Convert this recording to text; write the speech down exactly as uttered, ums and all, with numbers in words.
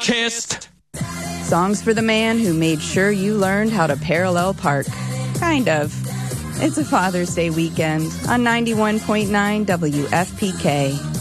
Kissed. Songs for the man who made sure you learned how to parallel park. Kind of. It's a Father's Day weekend on ninety-one point nine W F P K.